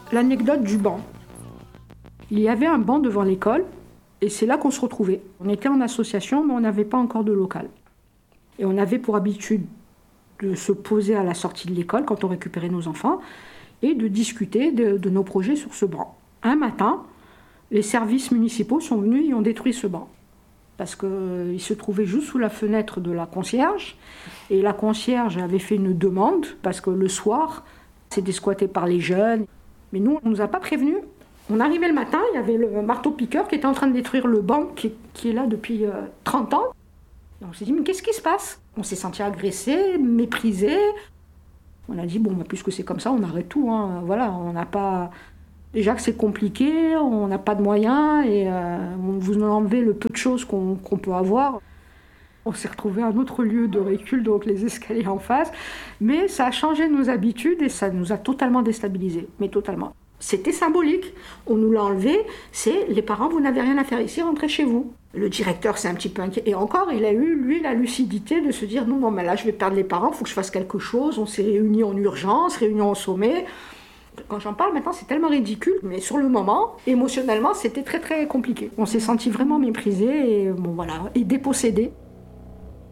L'anecdote du banc. Il y avait un banc devant l'école et c'est là qu'on se retrouvait. On était en association mais on n'avait pas encore de local. Et on avait pour habitude de se poser à la sortie de l'école quand on récupérait nos enfants et de discuter de nos projets sur ce banc. Un matin, les services municipaux sont venus et ont détruit ce banc. Parce qu'il se trouvait juste sous la fenêtre de la concierge. Et la concierge avait fait une demande parce que le soir, c'était squatté par les jeunes. Mais nous, on ne nous a pas prévenus. On arrivait le matin, il y avait le marteau-piqueur qui était en train de détruire le banc qui est là depuis 30 ans. Et on s'est dit, mais qu'est-ce qui se passe? On s'est senti agressé, méprisé. On a dit, bon, puisque c'est comme ça, on arrête tout. Hein. Voilà, on n'a pas... Déjà que c'est compliqué, on n'a pas de moyens et on vous enlevez le peu de choses qu'on peut avoir. On s'est retrouvé à un autre lieu de récul, donc les escaliers en face. Mais ça a changé nos habitudes et ça nous a totalement déstabilisés. Mais totalement. C'était symbolique. On nous l'a enlevé. C'est les parents, vous n'avez rien à faire ici, rentrez chez vous. Le directeur s'est un petit peu inquiet. Et encore, il a eu, lui, la lucidité de se dire non, mais là, je vais perdre les parents, il faut que je fasse quelque chose. On s'est réunis en urgence, réunion au sommet. Quand j'en parle maintenant, c'est tellement ridicule, mais sur le moment, émotionnellement, c'était très très compliqué. On s'est sentis vraiment méprisés et, bon, voilà, et dépossédés.